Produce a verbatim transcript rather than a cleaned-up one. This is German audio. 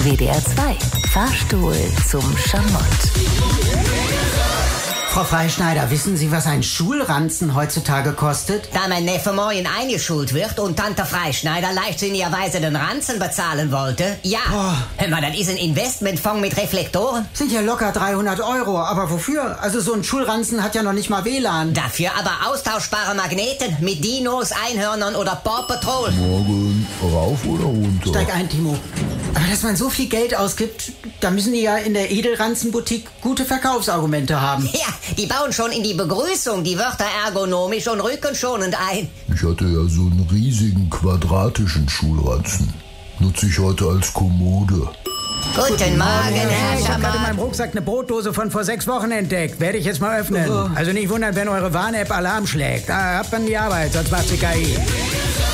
W D R zwei. Fahrstuhl zum Schamott. Frau Freischneider, wissen Sie, was ein Schulranzen heutzutage kostet? Da mein Neffe morgen eingeschult wird und Tante Freischneider leichtsinnigerweise den Ranzen bezahlen wollte, ja. Boah. Hör mal, das ist ein Investmentfonds mit Reflektoren. Sind ja locker dreihundert Euro, aber wofür? Also so ein Schulranzen hat ja noch nicht mal W L A N. Dafür aber austauschbare Magneten mit Dinos, Einhörnern oder Paw Patrol. Morgen rauf oder runter? Steig ein, Timo. Aber dass man so viel Geld ausgibt, da müssen die ja in der Edelranzenboutique gute Verkaufsargumente haben. Ja, die bauen schon in die Begrüßung die Wörter ergonomisch und rückenschonend ein. Ich hatte ja so einen riesigen quadratischen Schulranzen. Nutze ich heute als Kommode. Guten Morgen, Herr Ich habe gerade in Schamott. meinem Rucksack eine Brotdose von vor sechs Wochen entdeckt. Werde ich jetzt mal öffnen. Also nicht wundern, wenn eure Warn-App Alarm schlägt. Da habt man die Arbeit, sonst macht sie K I.